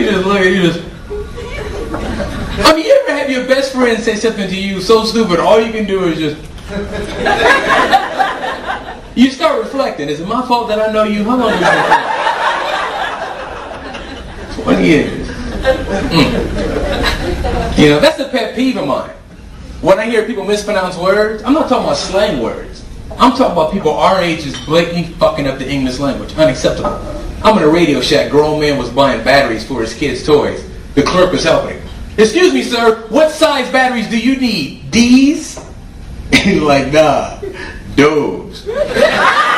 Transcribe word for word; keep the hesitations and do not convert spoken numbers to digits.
You just look at you just. I mean, you ever have your best friend say something to you so stupid, all you can do is just. You start reflecting. Is it my fault that I know you? How long have you been friends? twenty years. Mm. You know, that's a pet peeve of mine. When I hear people mispronounce words, I'm not talking about slang words. I'm talking about people our age just blatantly fucking up the English language. Unacceptable. I'm in a Radio Shack. Grown man was buying batteries for his kids' toys. The clerk was helping. Excuse me, sir. What size batteries do you need? D's? And he's like, nah. Those.